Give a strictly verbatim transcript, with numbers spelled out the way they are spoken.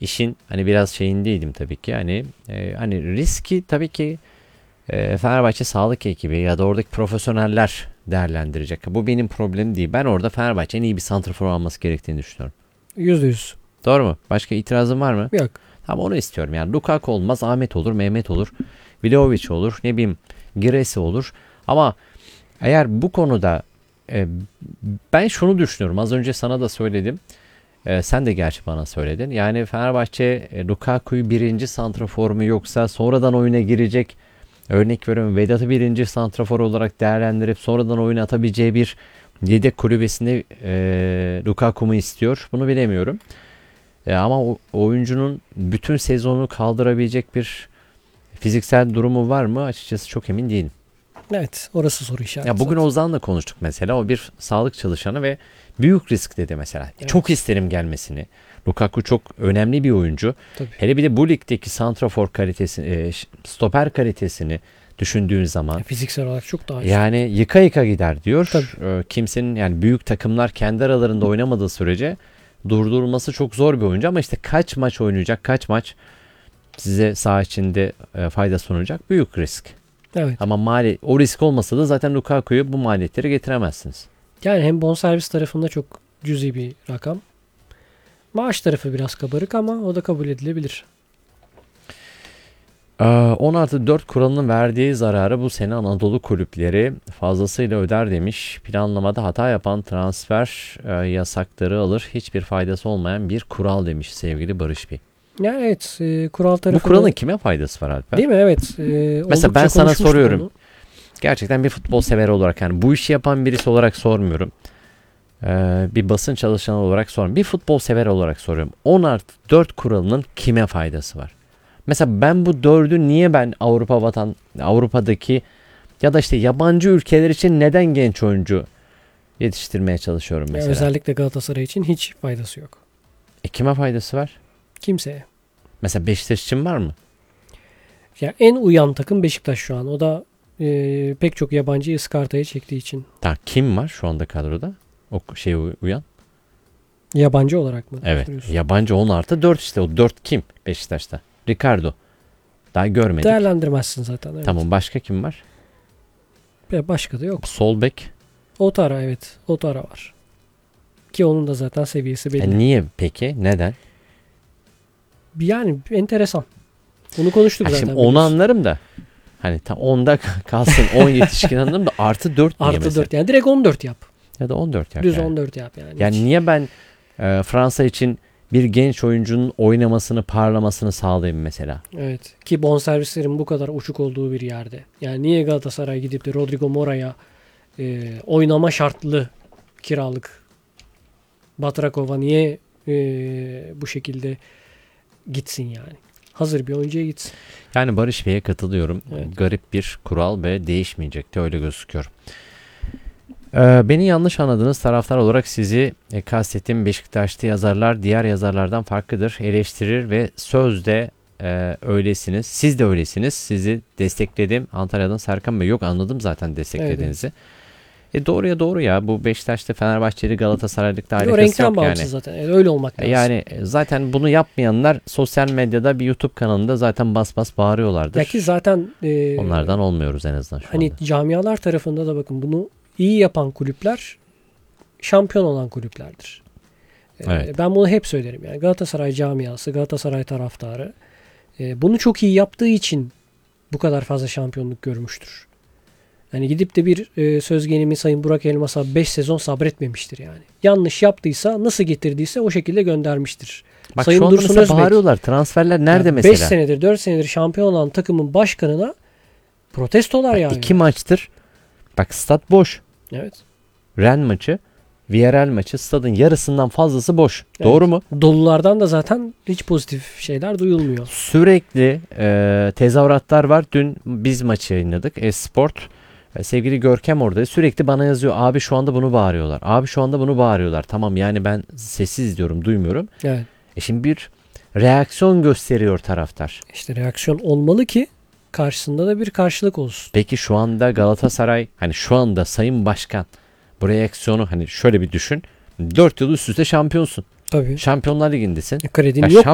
işin hani biraz şeyindeydim tabii ki. Hani e, hani riski tabii ki e, Fenerbahçe sağlık ekibi ya da oradaki profesyoneller değerlendirecek. Bu benim problemim değil. Ben orada Fenerbahçe'nin iyi bir santrafor alması gerektiğini düşünüyorum. Yüzde yüz. Doğru mu? Başka itirazın var mı? Yok. Tamam, onu istiyorum yani. Lukaku olmaz, Ahmet olur, Mehmet olur, Vlahovic olur, ne bileyim Giresi olur. Ama eğer bu konuda e, ben şunu düşünüyorum. Az önce sana da söyledim. E, sen de gerçi bana söyledin. Yani Fenerbahçe e, Lukaku'yu birinci santrafor mu yoksa sonradan oyuna girecek, örnek veriyorum, Vedat'ı birinci santrafor olarak değerlendirip sonradan oyuna atabileceği bir yedek kulübesinde e, Lukaku mu istiyor? Bunu bilemiyorum. E, ama o, oyuncunun bütün sezonu kaldırabilecek bir fiziksel durumu var mı? Açıkçası çok emin değilim. Evet, orası soru işareti. Ya bugün zaten. Ozan'la konuştuk mesela. O bir sağlık çalışanı ve büyük risk dedi mesela. Evet. Çok isterim gelmesini. Lukaku çok önemli bir oyuncu. Tabii. Hele bir de bu ligdeki santrafor kalitesi, e, stoper kalitesini düşündüğün zaman Ya fiziksel olarak çok daha üstün. yani yıka yıka gider diyor. Tabii. E, kimsenin yani büyük takımlar kendi aralarında oynamadığı sürece durdurulması çok zor bir oyuncu ama işte kaç maç oynayacak, kaç maç size saha içinde e, fayda sunacak, büyük risk. Evet. Ama mali o risk olmasa da zaten Lukaku'yu bu maliyetleri getiremezsiniz. Yani hem bonservis tarafında çok cüzi bir rakam. Maaş tarafı biraz kabarık ama o da kabul edilebilir. on artı dört kuralının verdiği zararı bu sene Anadolu kulüpleri fazlasıyla öder demiş. Planlamada hata yapan transfer e, yasakları alır. Hiçbir faydası olmayan bir kural demiş sevgili Barış Bey. Yani evet, e, kural tarafı. Bu kuralın kime faydası var Alper? Değil mi? Evet. E, Mesela ben sana konuşmuştuk soruyorum. onu. Gerçekten bir futbol sever olarak, yani bu işi yapan birisi olarak sormuyorum. Ee, bir basın çalışanı olarak sormuyorum. Bir futbol sever olarak soruyorum. on artı dört kuralının kime faydası var? Mesela ben bu dördü niye ben Avrupa vatan Avrupa'daki ya da işte yabancı ülkeler için neden genç oyuncu yetiştirmeye çalışıyorum Yani mesela? özellikle Galatasaray için hiç faydası yok. E kime faydası var? Kimseye. Mesela Beşiktaş için var mı? Ya en uyan takım Beşiktaş şu an. O da e, pek çok yabancıyı ıskartaya çektiği için. Tamam, kim var şu anda kadroda? O şeye uyan. Yabancı olarak mı? Evet. soruyorsun? Yabancı on artı dört işte. O dört kim Beşiktaş'ta? Ricardo. Daha görmedik. Değerlendirmezsin zaten. Evet. Tamam, başka kim var? Ya başka da yok. Sol bek. Otara evet. Otara var. Ki onun da zaten seviyesi belli. E niye peki? Neden? Yani enteresan. Bunu konuştuk Ha, zaten. şimdi onu biliyorsun. anlarım da. Hani tam onda kalsın on yetişkin anlarım da artı dört niye Artı mesela? dört yani direkt on dört yap. Ya da on dört yap Düz yani. on dört yap yani. Yani Hiç- niye ben e, Fransa için bir genç oyuncunun oynamasını, parlamasını sağlayayım mesela? Evet. Ki bonservislerin bu kadar uçuk olduğu bir yerde. Yani niye Galatasaray gidip de Rodrigo Mora'ya e, oynama şartlı kiralık Batrakov'a niye e, bu şekilde gitsin yani? Hazır bir oyuncuya gitsin. Yani Barış Bey'e katılıyorum. Evet. Garip bir kural ve değişmeyecekti, öyle gözüküyor. Ee, beni yanlış anladınız, taraftar olarak sizi e, kastettiğim Beşiktaş'ta yazarlar diğer yazarlardan farklıdır. Eleştirir ve sözde e, öylesiniz. Siz de öylesiniz. Sizi destekledim. Antalya'dan Serkan Bey. Yok, anladım zaten desteklediğinizi. E doğruya doğru ya. Bu Beşiktaş'ta Fenerbahçeli, Galatasaraylık'ta O alakası renkten yok bağımsız yani. zaten. Evet, öyle olmak lazım. Yani zaten bunu yapmayanlar sosyal medyada bir YouTube kanalında zaten bas bas bağırıyorlardır. Ya ki zaten e, Onlardan olmuyoruz en azından şu hani anda. camialar tarafında da bakın bunu iyi yapan kulüpler şampiyon olan kulüplerdir. E, Evet. Ben bunu hep söylerim. Yani Galatasaray camiası, Galatasaray taraftarı e, bunu çok iyi yaptığı için bu kadar fazla şampiyonluk görmüştür. Yani gidip de bir e, söz gelimi Sayın Burak Elmas'a beş sezon sabretmemiştir yani. Yanlış yaptıysa, nasıl getirdiyse o şekilde göndermiştir. Bak Sayın şu anda Dursun mesela Özbek, bağırıyorlar. Transferler nerede yani mesela? beş senedir, dört senedir şampiyon olan takımın başkanına protestolar Bak, yani. iki maçtır. Bak stat boş. Evet. Rennes maçı, Villarreal maçı, stadın yarısından fazlası boş. Evet. Doğru mu? Dolulardan da zaten hiç pozitif şeyler duyulmuyor. Sürekli e, tezahüratlar var. Dün biz maçı yayınladık. Esport. E, sevgili Görkem orada sürekli bana yazıyor. Abi şu anda bunu bağırıyorlar. Abi şu anda bunu bağırıyorlar. Tamam yani ben sessiz diyorum, duymuyorum. Evet. E şimdi bir reaksiyon gösteriyor taraftar. İşte reaksiyon olmalı ki karşısında da bir karşılık olsun. Peki şu anda Galatasaray, hani şu anda Sayın Başkan bu reaksiyonu, hani şöyle bir düşün. dört yıl üst üste şampiyonsun. Tabii. Şampiyonlar Ligi'ndesin. E, Kredin Ya yok